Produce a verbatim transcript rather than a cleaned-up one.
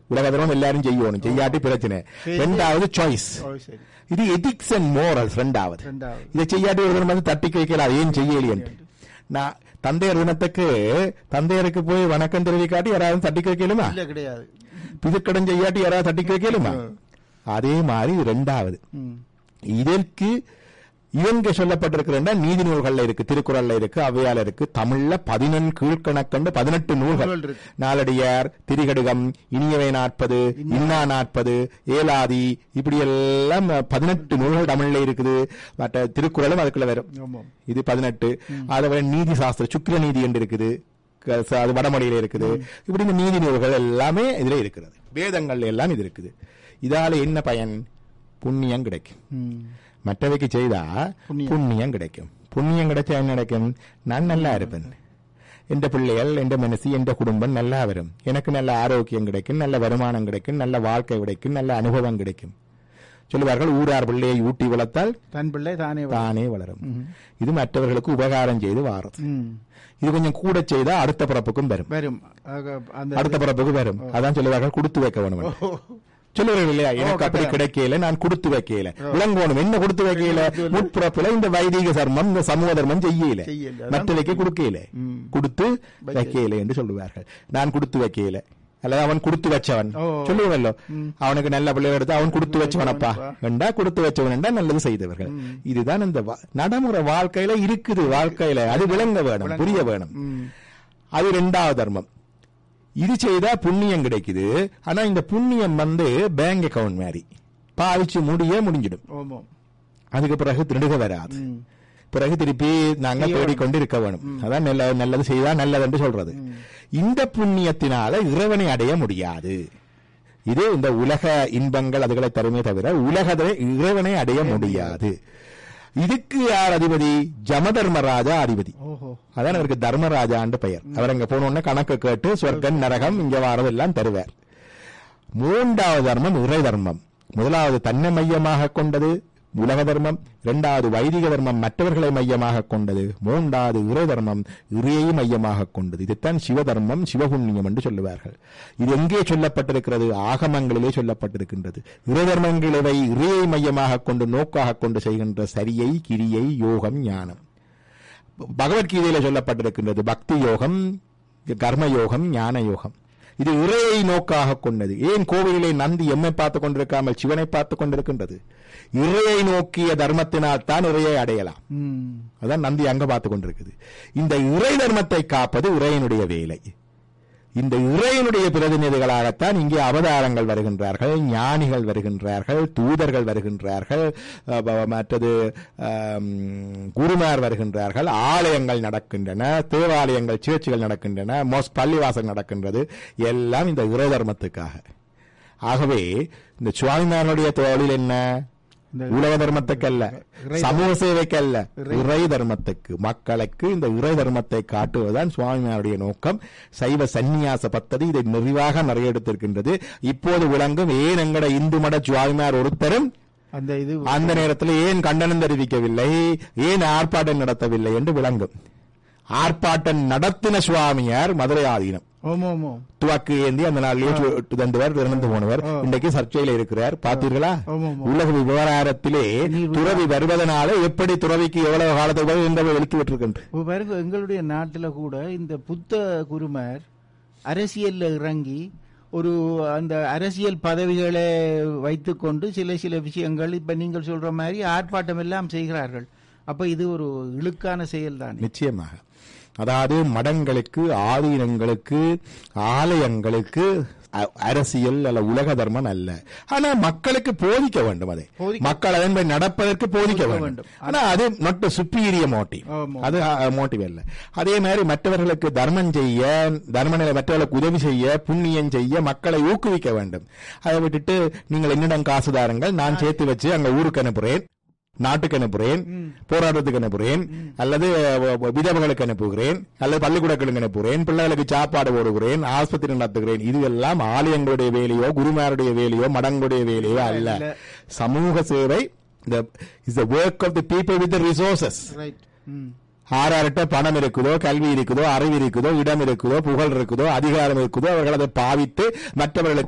உலக தர்மம் எல்லாரும் செய்யணும், செய்யாட்டி பிரச்சனை. ரெண்டாவது சாய்ஸ், இது எதிக்ஸ் அண்ட் மோரல்ஸ். ரெண்டாவது இதை செய்யாட்டி ஒரு வந்து தட்டி வைக்கல, ஏன் செய்யலையே. நான் தந்தையர் தினத்துக்கு தந்தையருக்கு போய் வணக்கம் தெரிவிக்காட்டி யாராவது தட்டி வைக்கலுமா? கிடையாது. புதுக்கடன் செய்யாட்டி யாராவது தட்டி வைக்கலுமா? அதே மாதிரி ரெண்டாவது இதற்கு இவங்க சொல்லப்பட்டிருக்கிற நீதி நூல்கள்ல இருக்கு, திருக்குறள்ல இருக்கு, அவையால இருக்கு, தமிழ்ல பதினெண் கீழ்கணக்கண்டு பதினெட்டு நூல்கள். நாலடியார், திரிகடுகம், இனியவை நாற்பது, இன்னா நாற்பது, ஏலாதி, இப்படி எல்லாம் பதினெட்டு நூல்கள் தமிழ்ல இருக்குது. மற்ற திருக்குறளும் அதுக்குள்ள வரும், இது பதினெட்டு. அதை நீதி சாஸ்திரம் சுக்கிர நீதி என்று இருக்குது, அது வடமொழியில இருக்குது. இப்படி இந்த நீதி நூல்கள் எல்லாமே இதுல இருக்கிறது, வேதங்கள் எல்லாம் இது இருக்குது. இதால என்ன பயன்? புண்ணியம் கிடைக்கும். மற்றவைக்கு செய்தா புண்ணியம் கிடைக்கும். புண்ணியம் கிடைச்சா என்ன கிடைக்கும்? நான் நல்லா இருப்பேன், எந்த பிள்ளைகள், எந்த மனசு, எந்த குடும்பம் நல்லா வரும், எனக்கு நல்ல ஆரோக்கியம் கிடைக்கும், நல்ல வருமானம் கிடைக்கும், நல்ல வாழ்க்கை கிடைக்கும், நல்ல அனுபவம் கிடைக்கும். சொல்லுவார்கள், ஊரார் பிள்ளையை ஊட்டி வளர்த்தால் தன் பிள்ளை தானே தானே வளரும். இது மற்றவர்களுக்கு உபகாரம் செய்து வாரம். இது கொஞ்சம் கூட செய்தா அடுத்த பிறப்புக்கும் வரும், அடுத்த பிறப்புக்கும் வரும். அதான் சொல்லுவார்கள், கொடுத்து வைக்க வேணும். சொல்லுவார்கள் இல்லையா, எனக்கு அப்படி கிடைக்கல, நான் கொடுத்து வைக்கல. விளங்கணும் என்ன கொடுத்து வைக்கல? முற்பிறப்புல இந்த வைதிக தர்மம், இந்த சமூக தர்மம் செய்யல, மற்றவைக்கு கொடுக்கல, கொடுத்து வைக்கல என்று சொல்லுவார்கள். நான் கொடுத்து வைக்கல, அல்லது அவன் கொடுத்து வச்சவன் சொல்லுவല്ലോ, அவனுக்கு நல்ல பிள்ளைகள் எடுத்து அவன் கொடுத்து வச்சவனப்பா வேண்டா, கொடுத்து வச்சவன் என்றா நல்லது செய்தவர்கள். இதுதான் இந்த நடைமுறை வாழ்க்கையில இருக்குது. வாழ்க்கையில அது விளங்க வேணும், புரிய வேணும். அது இரண்டாவது தர்மம். இது செய்தா புண்ணியம் கிடைக்குது. ஆனா இந்த புண்ணியம் வந்து பேங்க் அக்கவுண்ட் மாதிரி பாவிச்சு முடிய முடிஞ்சிடும். அதுக்கு பிறகு திருடுக வராது. பிறகு திருப்பி நாங்க தேடிக்கொண்டு இருக்க வேணும். அதான் நல்ல நல்லது செய்தா நல்லது என்று சொல்றது. இந்த புண்ணியத்தினால இறைவனை அடைய முடியாது. இது இந்த உலக இன்பங்கள் அதுகளை தருமே தவிர உலகத்தை இறைவனை அடைய முடியாது. இதுக்கு யார் அதிபதி? ஜமதர்மராஜா அதிபதி. அதான் அவருக்கு தர்மராஜான்னு பெயர். அவர் அங்க போனோன்னு கணக்கு கேட்டு சொர்க்கம் நரகம் இங்க வாரதெல்லாம் தருவார். மூன்றாவது தர்மம் இறை தர்மம். முதலாவது தன்னை மையமாக கொண்டது உலக தர்மம், இரண்டாவது வைதிக தர்மம் மற்றவர்களை மையமாக கொண்டது, மூன்றாவது இறை தர்மம் இறையை மையமாக கொண்டது. இதுதான் சிவதர்மம், சிவபுண்ணியம் என்று சொல்லுவார்கள். இது எங்கே சொல்லப்பட்டிருக்கிறது? ஆகமங்களிலே சொல்லப்பட்டிருக்கின்றது. இறை தர்மங்களை இறையை மையமாக கொண்டு நோக்காக கொண்டு செய்கின்ற சரியை, கிரியை, யோகம், ஞானம். பகவத்கீதையில சொல்லப்பட்டிருக்கின்றது பக்தி யோகம், கர்ம யோகம், ஞான யோகம். இது இறையை நோக்காக கொண்டது. ஏன் கோவிலிலே நந்தி எம்மை பார்த்துக் கொண்டிருக்காமல் சிவனை பார்த்துக் கொண்டிருக்கின்றது? இறையை நோக்கிய தர்மத்தினால் தான் இறையை அடையலாம். அதான் நந்தி அங்க பார்த்துக் கொண்டிருக்குது. இந்த இறை தர்மத்தை காப்பது இறையனுடைய வேலை. இந்த இறையனுடைய பிரதிநிதிகளாகத்தான் இங்கே அவதாரங்கள் வருகின்றார்கள், ஞானிகள் வருகின்றார்கள், தூதர்கள் வருகின்றார்கள், மற்றது குருமார் வருகின்றார்கள், ஆலயங்கள் நடக்கின்றன, தேவாலயங்கள், சேர்ச்சிகள் நடக்கின்றன, மோஸ் பள்ளிவாசல் நடக்கின்றது. எல்லாம் இந்த இறை தர்மத்துக்காக. ஆகவே இந்த சுவாமிமாரனுடைய தொழில் என்ன? உலக தர்மத்துக்கல்ல, சமூக சேவைக்கல்ல, இறை தர்மத்துக்கு, மக்களுக்கு இந்த இறை தர்மத்தை காட்டுவதுதான் சுவாமியாருடைய நோக்கம். சைவ சந்நியாச பத்ததி இதை நிறைவாக நிறைய எடுத்திருக்கின்றது. இப்போது விளங்கும் ஏன் எங்கட இந்து மட சுவாமியார் ஒருத்தரும் அந்த இது அந்த நேரத்தில் ஏன் கண்டனம் தெரிவிக்கவில்லை, ஏன் ஆர்ப்பாட்டம் நடத்தவில்லை என்று விளங்கும். ஆர்ப்பாட்டம் நடத்தின சுவாமியார் மதுரை ஆதீனம் துவாக்கு ஏந்தி அந்த நாளிலேயே தந்தவர், இறந்து போனவர், இன்றைக்கு சர்ச்சையில் இருக்கிறார். பார்த்தீர்களா? உலக விவகாரத்திலே துறவி வருவதனால எப்படி துறவிக்கு எவ்வளவு காலத்தை என்பதை எழுத்து விட்டிருக்கின்ற. எங்களுடைய நாட்டில் கூட இந்த புத்த குருமார் அரசியல்ல இறங்கி ஒரு அந்த அரசியல் பதவிகளை வைத்துக்கொண்டு சில சில விஷயங்கள் இப்ப நீங்கள் சொல்ற மாதிரி ஆர்ப்பாட்டம் எல்லாம் செய்கிறார்கள். அப்ப இது ஒரு இழுக்கான செயல் தான். நிச்சயமாக. அதாவது மடங்களுக்கு, ஆதீனங்களுக்கு, ஆலயங்களுக்கு அரசியல் அல்ல உலக தர்மம் அல்ல. ஆனா மக்களுக்கு போதிக்க வேண்டும். அதை மக்கள் அதன்படி நடப்பதற்கு போதிக்க வேண்டும். ஆனா அது நாட் சுப்பீரியர் மோட்டிவ், அது மோட்டிவ் அல்ல. அதே மாதிரி மற்றவர்களுக்கு தர்மம் செய்ய, தர்ம நிலை மற்றவர்களுக்கு உதவி செய்ய, புண்ணியம் செய்ய மக்களை ஊக்குவிக்க வேண்டும். அதை விட்டுட்டு நீங்கள் என்னிடம் காசு தாருங்கள், நான் சேர்த்து வச்சு அங்க ஊருக்கு அனுப்புறேன், நாட்டுக்கு அனுப்புகிறேன், போராட்டத்துக்கு அனுப்புகிறேன், அல்லது விதவைகளுக்கு அனுப்புகிறேன், அல்லது பள்ளிக்கூடங்களுக்கு அனுப்புகிறேன், பிள்ளைகளுக்கு சாப்பாடு போடுகிறேன், ஆஸ்பத்திரி நடத்துகிறேன். இதுவெல்லாம் ஆலயங்களுடைய வேலையோ, குருமாருடைய வேலையோ, மடங்களுடைய வேலையோ அல்ல. சமூக சேவை is the work of the people with the resources. ஆறார்கிட்ட பணம் இருக்குதோ, கல்வி இருக்குதோ, அறிவு இருக்குதோ, இடம் இருக்குதோ, புகழ் இருக்குதோ, அதிகாரம் இருக்குதோ, அவர்கள் அதை பாவித்து மற்றவர்களுக்கு